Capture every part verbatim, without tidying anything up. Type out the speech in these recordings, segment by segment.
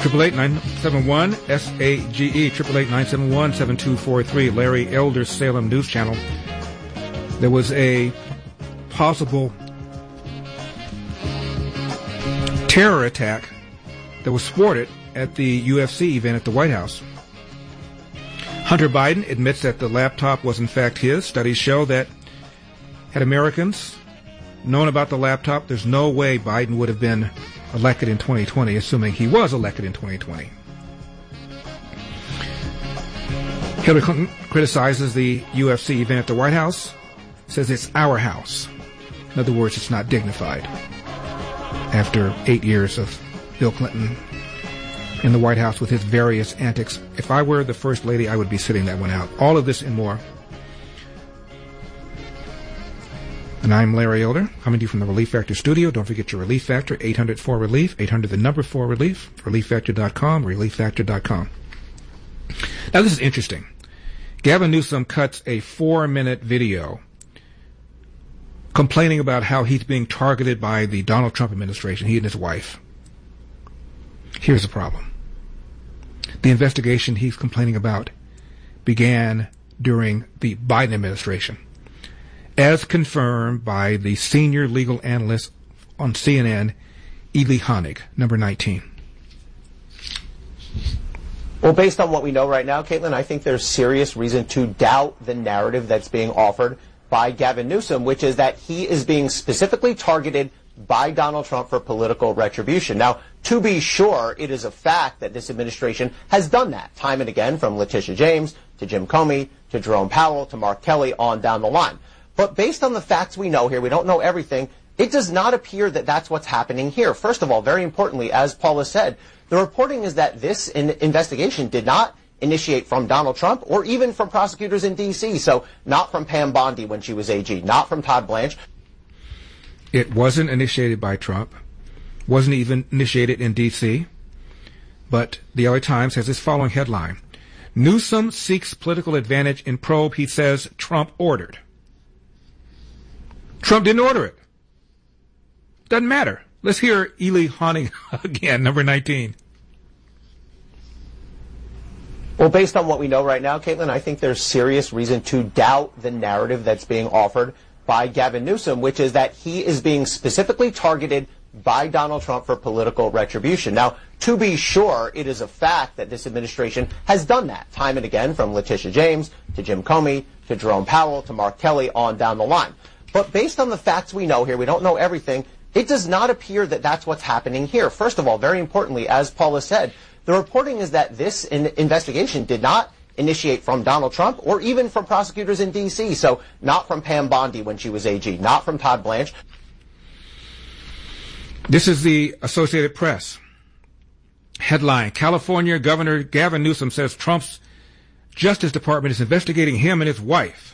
Triple eight nine seven one S A G E. Triple eight nine seven one seven two four three. Larry Elder, Salem News Channel. There was a possible terror attack that was thwarted at the U F C event at the White House. Hunter Biden admits that the laptop was in fact his. Studies show that had Americans known about the laptop, there's no way Biden would have been elected in twenty twenty, assuming he was elected in twenty twenty. Hillary Clinton criticizes the U F C event at the White House, says it's our house. In other words, it's not dignified. After eight years of Bill Clinton in the White House with his various antics, if I were the First Lady, I would be sitting that one out. All of this and more. And I'm Larry Elder, coming to you from the Relief Factor studio. Don't forget your Relief Factor, eight hundred four relief, eight hundred the number four relief, relief factor dot com, relief factor dot com. Now, this is interesting. Gavin Newsom cuts a four-minute video complaining about how he's being targeted by the Donald Trump administration, he and his wife. Here's the problem. The investigation he's complaining about began during the Biden administration, as confirmed by the senior legal analyst on C N N, Ely Honig, number nineteen. Well, based on what we know right now, Caitlin, I think there's serious reason to doubt the narrative that's being offered by Gavin Newsom, which is that he is being specifically targeted by Donald Trump for political retribution. Now, to be sure, it is a fact that this administration has done that time and again, from Letitia James to Jim Comey to Jerome Powell to Mark Kelly on down the line. But based on the facts we know here, we don't know everything, it does not appear that that's what's happening here. First of all, very importantly, as Paula said, the reporting is that this in- investigation did not initiate from Donald Trump or even from prosecutors in D C, so not from Pam Bondi when she was A G, not from Todd Blanche. It wasn't initiated by Trump, wasn't even initiated in D C, but the L A Times has this following headline. Newsom seeks political advantage in probe he says Trump ordered. Trump didn't order it. Doesn't matter. Let's hear Ely Honig again, number nineteen. Well, based on what we know right now, Caitlin, I think there's serious reason to doubt the narrative that's being offered by Gavin Newsom, which is that he is being specifically targeted by Donald Trump for political retribution. Now, to be sure, it is a fact that this administration has done that time and again, from Letitia James to Jim Comey to Jerome Powell to Mark Kelly on down the line. But based on the facts we know here, we don't know everything, it does not appear that that's what's happening here. First of all, very importantly, as Paula said, the reporting is that this in- investigation did not initiate from Donald Trump or even from prosecutors in D C, so not from Pam Bondi when she was A G, not from Todd Blanche. This is the Associated Press. Headline, California Governor Gavin Newsom says Trump's Justice Department is investigating him and his wife.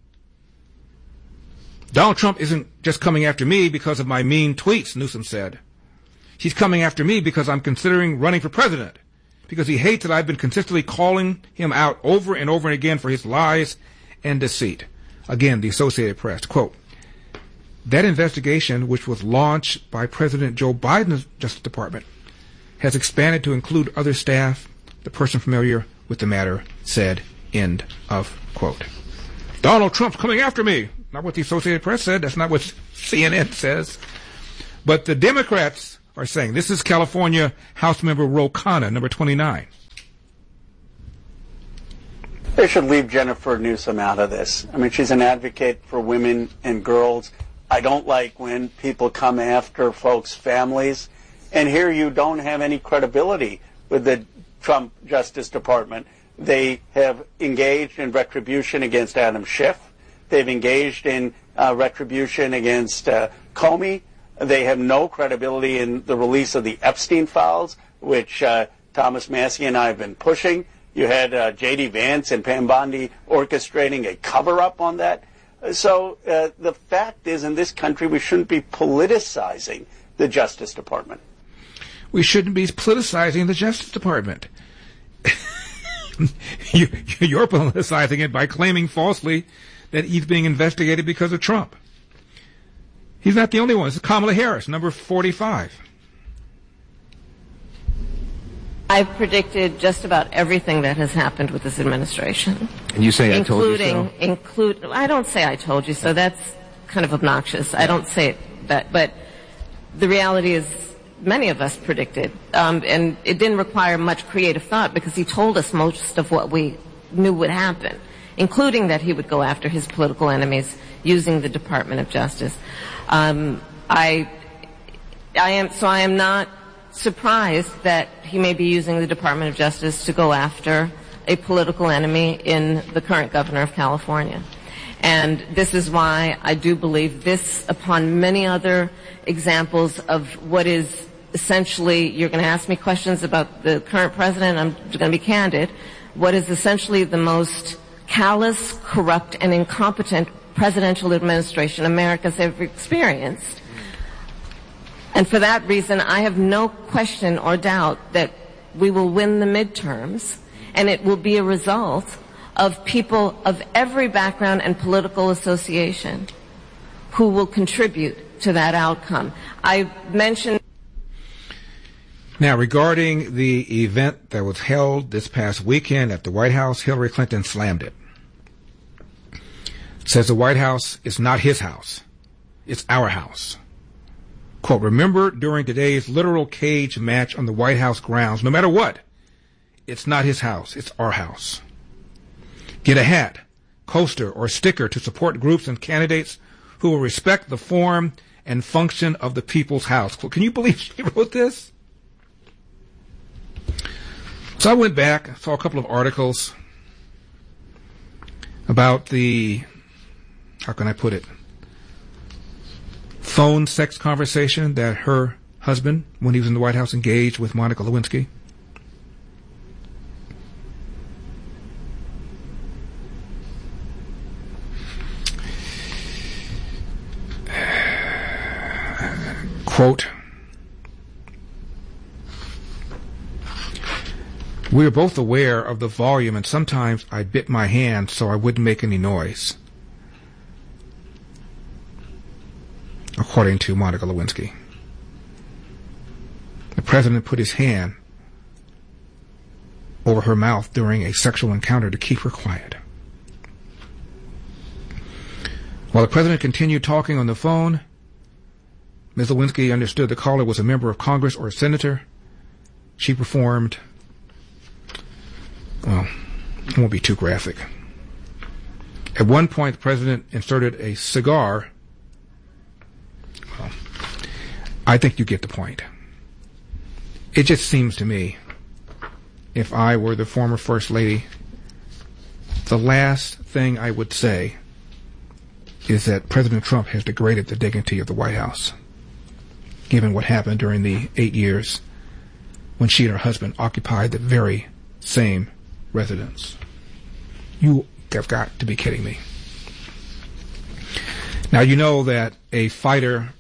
Donald Trump isn't just coming after me because of my mean tweets, Newsom said. He's coming after me because I'm considering running for president, because he hates that I've been consistently calling him out over and over again for his lies and deceit. Again, the Associated Press, quote, that investigation, which was launched by President Joe Biden's Justice Department, has expanded to include other staff. The person familiar with the matter said, end of quote. Donald Trump's coming after me. Not what the Associated Press said. That's not what C N N says. But the Democrats are saying, this is California House Member Ro Khanna, number twenty-nine. They should leave Jennifer Newsom out of this. I mean, she's an advocate for women and girls. I don't like when people come after folks' families. And here you don't have any credibility with the Trump Justice Department. They have engaged in retribution against Adam Schiff. They've engaged in uh, retribution against uh, Comey. They have no credibility in the release of the Epstein files, which uh, Thomas Massie and I have been pushing. You had uh, J D Vance and Pam Bondi orchestrating a cover-up on that. So uh, the fact is, in this country, we shouldn't be politicizing the Justice Department. We shouldn't be politicizing the Justice Department. you, you're politicizing it by claiming falsely that he's being investigated because of Trump. He's not the only one. It's Kamala Harris, number forty-five. I've predicted just about everything that has happened with this administration. And you say I told you so? Include, I don't say I told you so. That's kind of obnoxious. I don't say that. But the reality is many of us predicted. Um, and it didn't require much creative thought because he told us most of what we knew would happen, including that he would go after his political enemies using the Department of Justice. Um, I, I am, so I am not surprised that he may be using the Department of Justice to go after a political enemy in the current governor of California. And this is why I do believe this, upon many other examples of what is essentially, you're going to ask me questions about the current president, I'm going to be candid, what is essentially the most callous, corrupt, and incompetent presidential administration America's ever experienced. And for that reason, I have no question or doubt that we will win the midterms, and it will be a result of people of every background and political association who will contribute to that outcome. I mentioned... Now, regarding the event that was held this past weekend at the White House, Hillary Clinton slammed it. Says the White House is not his house. It's our house. Quote, remember during today's literal cage match on the White House grounds, no matter what, it's not his house, it's our house. Get a hat, coaster, or sticker to support groups and candidates who will respect the form and function of the people's house. Can you believe she wrote this? So I went back, saw a couple of articles about the, how can I put it, phone sex conversation that her husband, when he was in the White House, engaged with Monica Lewinsky. Quote, we are both aware of the volume, and sometimes I bit my hand so I wouldn't make any noise, according to Monica Lewinsky. The president put his hand over her mouth during a sexual encounter to keep her quiet. While the president continued talking on the phone, Miz Lewinsky understood the caller was a member of Congress or a senator. She performed, well, it won't be too graphic. At one point, the president inserted a cigar. Well, I think you get the point. It just seems to me, if I were the former First Lady, the last thing I would say is that President Trump has degraded the dignity of the White House, given what happened during the eight years when she and her husband occupied the very same residence. You have got to be kidding me. Now, you know that a fighter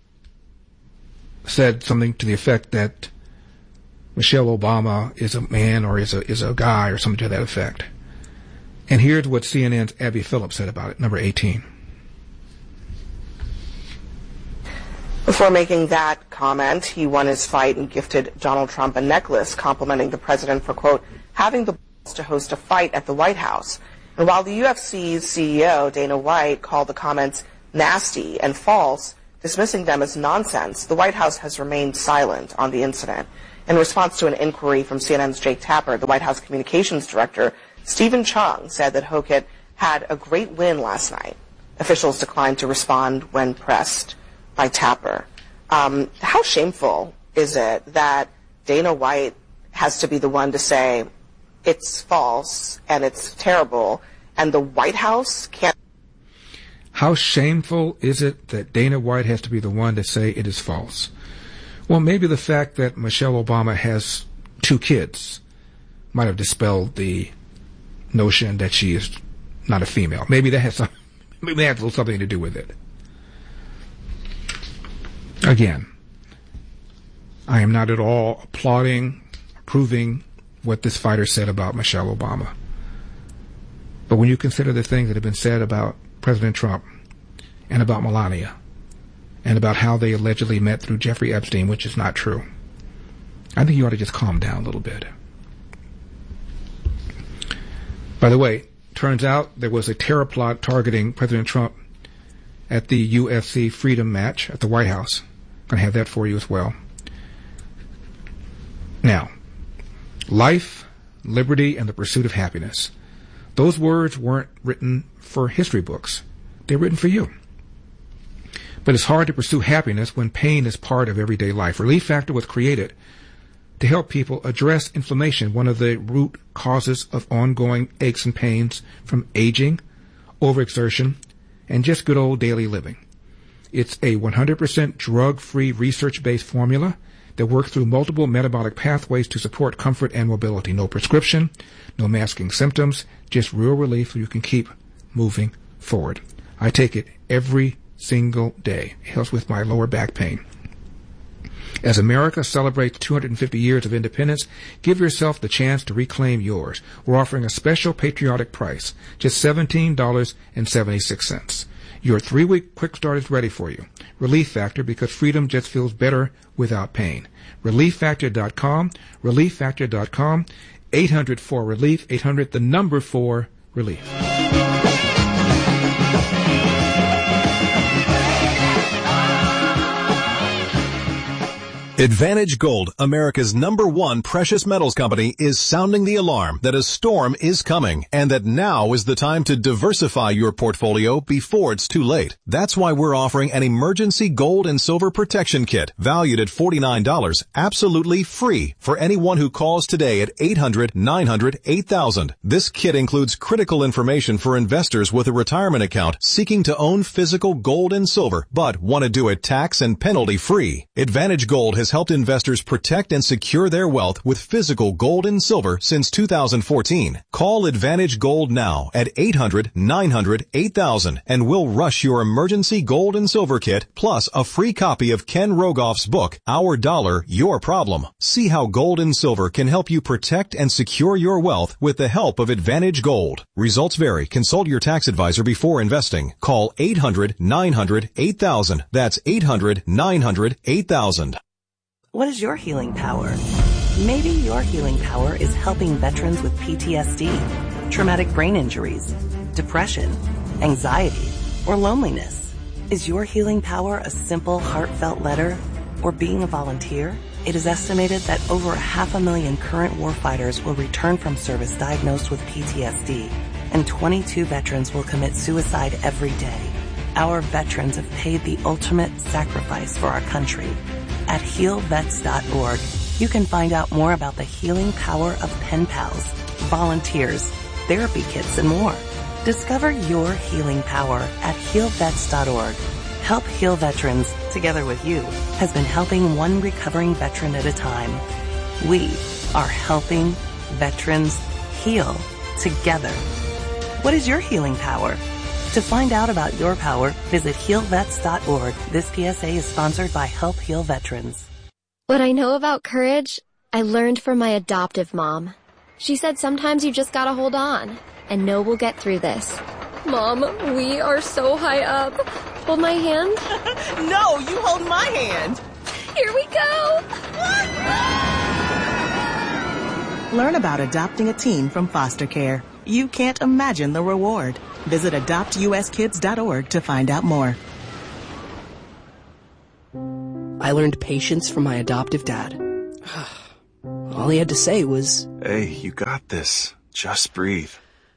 said something to the effect that Michelle Obama is a man or is a is a guy or something to that effect. And here's what C N N's Abby Phillips said about it, number eighteen. Before making that comment, he won his fight and gifted Donald Trump a necklace complimenting the president for, quote, having the balls to host a fight at the White House. And while the U F C's C E O, Dana White, called the comments nasty and false, dismissing them as nonsense, the White House has remained silent on the incident. In response to an inquiry from C N N's Jake Tapper, the White House communications director, Stephen Chung, said that Hokit had a great win last night. Officials declined to respond when pressed by Tapper. Um, how shameful is it that Dana White has to be the one to say it's false and it's terrible, and the White House can't? How shameful is it that Dana White has to be the one to say it is false? Well, maybe the fact that Michelle Obama has two kids might have dispelled the notion that she is not a female. Maybe that has some, maybe that has something to do with it. Again, I am not at all applauding, approving what this fighter said about Michelle Obama. But when you consider the things that have been said about President Trump and about Melania and about how they allegedly met through Jeffrey Epstein, which is not true, I think you ought to just calm down a little bit. By the way, turns out there was a terror plot targeting President Trump at the U F C Freedom match at the White House. I'm going to have that for you as well. Now, life, liberty, and the pursuit of happiness. Those words weren't written for history books. They're written for you. But it's hard to pursue happiness when pain is part of everyday life. Relief Factor was created to help people address inflammation, one of the root causes of ongoing aches and pains from aging, overexertion, and just good old daily living. It's a one hundred percent drug-free, research-based formula that works through multiple metabolic pathways to support comfort and mobility. No prescription, no masking symptoms, just real relief so you can keep moving forward. I take it every single day. It helps with my lower back pain. As America celebrates two hundred fifty years of independence, give yourself the chance to reclaim yours. We're offering a special patriotic price, just seventeen dollars and seventy-six cents. Your three-week quick start is ready for you. Relief Factor, because freedom just feels better without pain. relief factor dot com, relief factor dot com, eight hundred four relief, eight hundred the number four relief. Advantage Gold, America's number one precious metals company, is sounding the alarm that a storm is coming and that now is the time to diversify your portfolio before it's too late. That's why we're offering an emergency gold and silver protection kit valued at forty-nine dollars, absolutely free for anyone who calls today at eight hundred nine hundred eight thousand. This kit includes critical information for investors with a retirement account seeking to own physical gold and silver but want to do it tax and penalty free. Advantage Gold has helped investors protect and secure their wealth with physical gold and silver since two thousand fourteen. Call Advantage Gold now at eight hundred nine hundred eight thousand and we'll rush your emergency gold and silver kit plus a free copy of Ken Rogoff's book, Our Dollar, Your Problem. See how gold and silver can help you protect and secure your wealth with the help of Advantage Gold. Results vary. Consult your tax advisor before investing. Call eight hundred nine hundred eight thousand. That's eight hundred nine hundred eight thousand. What is your healing power? Maybe your healing power is helping veterans with P T S D, traumatic brain injuries, depression, anxiety, or loneliness. Is your healing power a simple, heartfelt letter or being a volunteer? It is estimated that over half a million current warfighters will return from service diagnosed with P T S D, and twenty-two veterans will commit suicide every day. Our veterans have paid the ultimate sacrifice for our country. At heal vets dot org, you can find out more about the healing power of pen pals, volunteers, therapy kits, and more. Discover your healing power at heal vets dot org. Help Heal Veterans, together with you, has been helping one recovering veteran at a time. We are helping veterans heal together. What is your healing power? To find out about your power, visit heal vets dot org. This P S A is sponsored by Help Heal Veterans. What I know about courage, I learned from my adoptive mom. She said sometimes you just gotta hold on and know we'll get through this. Mom, we are so high up. Hold my hand. No, you hold my hand. Here we go. Learn about adopting a teen from foster care. You can't imagine the reward. Visit adopt u s kids dot org to find out more. I learned patience from my adoptive dad. All he had to say was, "Hey, you got this. Just breathe."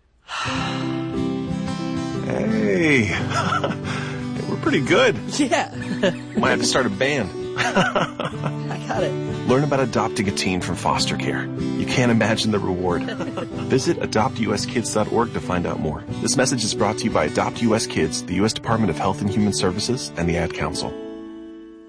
Hey, we're pretty good. Yeah. Might have to start a band. I got it. Learn about adopting a teen from foster care. You can't imagine the reward. Visit adopt u s kids dot org to find out more. This message is brought to you by Adopt U S Kids, the U S Department of Health and Human Services, and the Ad Council.